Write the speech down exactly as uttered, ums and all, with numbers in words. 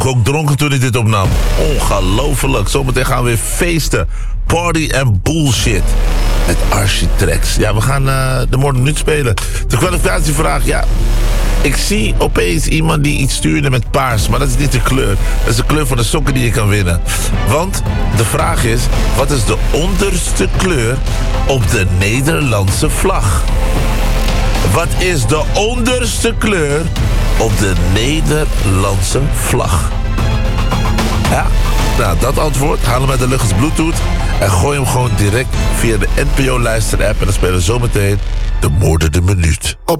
Ook dronken toen ik dit opnam. Ongelooflijk. Zometeen gaan we weer feesten. Party en bullshit. Met Architrax. Ja, we gaan uh, de morgen nu spelen. De kwalificatievraag, ja. Ik zie opeens iemand die iets stuurde met paars. Maar dat is niet de kleur. Dat is de kleur van de sokken die je kan winnen. Want de vraag is, wat is de onderste kleur op de Nederlandse vlag? Wat is de onderste kleur op de Nederlandse vlag? Ja, nou dat antwoord halen we met de luchtens Bluetooth en gooi hem gewoon direct via de N P O luisterapp en dan spelen we zometeen de moordende minuut. Op